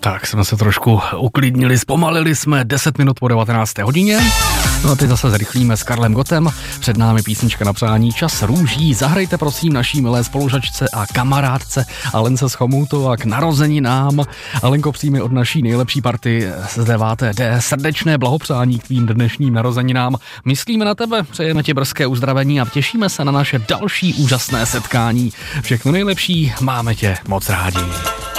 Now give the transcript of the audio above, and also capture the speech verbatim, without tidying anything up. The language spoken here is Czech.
Tak jsme se trošku uklidnili, zpomalili jsme deset minut po devatenácté hodině. No a teď zase zrychlíme s Karlem Gottem. Před námi písnička na přání Čas růží. Zahrajte prosím naší milé spolužačce a kamarádce Alence z Chomutova k narozeninám. Alenko, přijmi od naší nejlepší party z deváté D srdečné blahopřání k tvým dnešním narozeninám. Myslíme na tebe, přejeme ti brzké uzdravení a těšíme se na naše další úžasné setkání. Všechno nejlepší, máme tě moc rádi.